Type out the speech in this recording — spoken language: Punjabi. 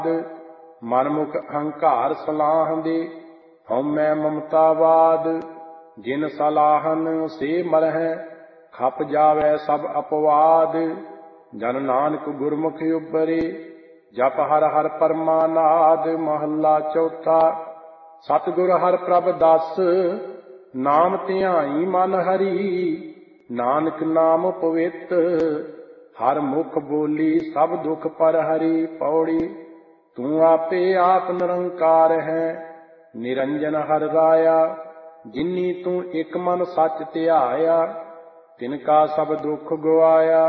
ਮਨਮੁਖ ਅਹੰਕਾਰ ਸਲਾਹ ਦੇ, ਹਉਮੈ ਮਮਤਾਵਾਦ। ਜਿਨ ਸਲਾਹਨ ਸੇ ਮਰਹਿ, ਖਪ ਜਾਵੈ ਸਭ ਅਪਵਾਦ। ਜਨ ਨਾਨਕ ਗੁਰਮੁਖ ਉਬਰੇ, ਜਪ ਹਰਿ ਹਰਿ ਪਰਮਾਨਾਦ। ਮਹੱਲਾ ਚੌਥਾ। ਸਤਿਗੁਰ ਹਰਿ ਪ੍ਰਭ ਦਸ, ਨਾਮ ਧਿਆਈ ਮਨ ਹਰੀ। ਨਾਨਕ ਨਾਮ ਪਵਿੱਤ, ਹਰ ਮੁਖ ਬੋਲੀ ਸਭ ਦੁਖ ਪਰ ਹਰੀ। ਪੌੜੀ। ਤੂੰ ਆਪੇ ਆਪ ਨਿਰੰਕਾਰ ਹੈ, ਨਿਰੰਜਨ ਹਰਿ ਰਾਇਆ। ਜਿਨੀ ਤੂੰ ਇਕ ਮਨ ਸੱਚ ਧਿਆਇਆ, ਤਿਨ ਕਾ ਸਭ ਦੁਖ ਗਵਾਇਆ।